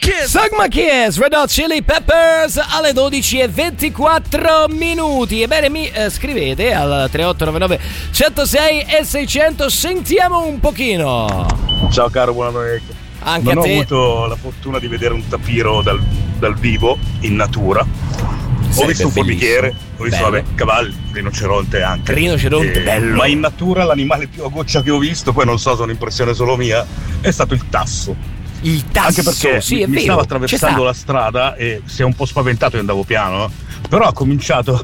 Sagma Kiss, Red Hot Chili Peppers alle 12:24. Ebbene, mi scrivete al 3899 106 e 600. Sentiamo un pochino. Ciao caro, buona domenica. Anche non a te. ho avuto la fortuna di vedere un tapiro dal vivo, in natura. Ho visto un formichiere, ho visto cavalli, rinoceronte anche. Rinoceronte, bello. Ma in natura l'animale più a goccia che ho visto, poi non so se è un'impressione solo mia, è stato il tasso. Il tasso, anche perché sì, è mi vero. stavo attraversando la strada e si è un po' spaventato, io andavo piano, però ha cominciato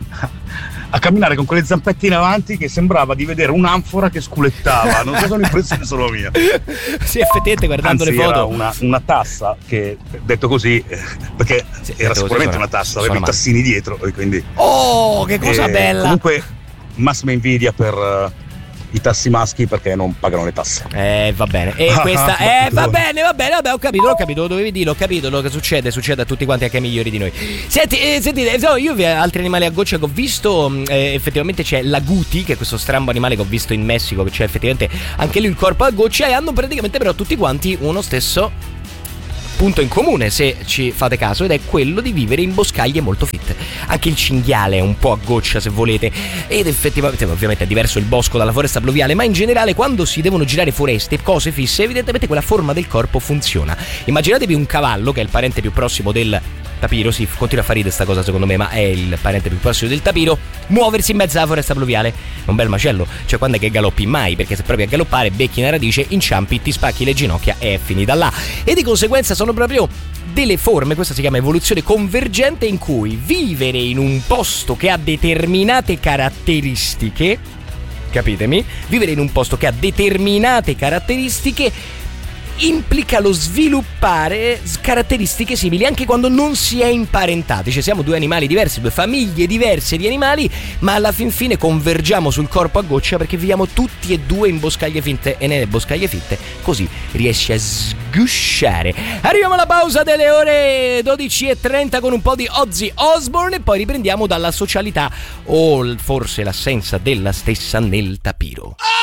a camminare con quelle zampette in avanti che sembrava di vedere un'anfora che sculettava. Non so se è un'impressione solo mia. Sì, effettivamente guardando Anzi, le foto era una tassa che, detto così, perché sì, era sicuramente una tassa, aveva i tassini dietro e quindi... Oh, che cosa bella! Comunque massima invidia per i tassi maschi perché non pagano le tasse. Va bene. E questa va bene, vabbè, ho capito, dovevi dirlo, ho capito lo che succede a tutti quanti, anche ai migliori di noi. Sentite, io altri animali a goccia che ho visto, effettivamente c'è l'agouti, che è questo strambo animale che ho visto in Messico, che c'è effettivamente anche lui il corpo a goccia, e hanno praticamente però tutti quanti uno stesso punto in comune, se ci fate caso, ed è quello di vivere in boscaglie molto fitte. Anche il cinghiale è un po' a goccia, se volete, ed effettivamente ovviamente è diverso il bosco dalla foresta pluviale, ma in generale quando si devono girare foreste, cose fisse, evidentemente quella forma del corpo funziona. Immaginatevi un cavallo, che è il parente più prossimo del tapiro, sì, continua a fare ridere sta cosa secondo me, ma è il parente più prossimo del tapiro, muoversi in mezzo alla foresta pluviale. È un bel macello, cioè quando è che galoppi mai, perché se provi a galoppare becchi una radice, inciampi, ti spacchi le ginocchia e è finita là. E di conseguenza sono proprio delle forme, questa si chiama evoluzione convergente, in cui vivere in un posto che ha determinate caratteristiche, capitemi, vivere in un posto che ha determinate caratteristiche implica lo sviluppare caratteristiche simili anche quando non si è imparentati, cioè siamo due animali diversi, due famiglie diverse di animali, ma alla fin fine convergiamo sul corpo a goccia perché viviamo tutti e due in boscaglie finte, e nelle boscaglie fitte così riesci a sgusciare. Arriviamo alla pausa delle ore 12:30 con un po' di Ozzy Osbourne e poi riprendiamo dalla socialità, o forse l'assenza della stessa, nel tapiro.